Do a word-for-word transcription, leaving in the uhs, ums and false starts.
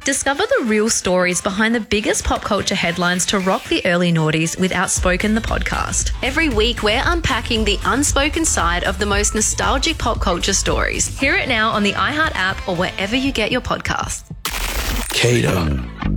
Discover the real stories behind the biggest pop culture headlines to rock the early noughties with Outspoken, the podcast. Every week, we're unpacking the unspoken side of the most nostalgic pop culture stories. Hear it now on the iHeart app or wherever you get your podcasts. Kato.